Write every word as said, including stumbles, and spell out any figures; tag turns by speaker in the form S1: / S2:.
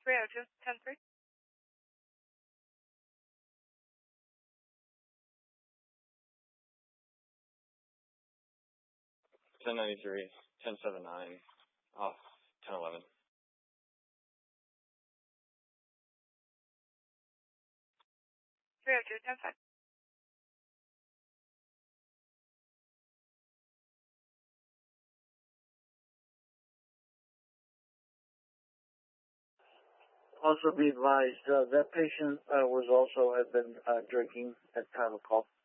S1: three oh two, ten three.
S2: ten ninety-three, ten seventy-nine, off ten eleven.
S1: three oh two, ten five.
S3: Also be advised, uh, that patient uh, was also had been uh, drinking at time of call.